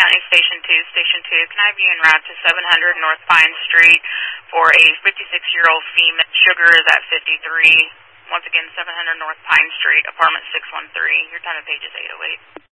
County Station 2. Station 2, can I have you en route to 700 North Pine Street for a 56-year-old female? Sugar is at 53. Once again, 700 North Pine Street, apartment 613. Your time of page is 808.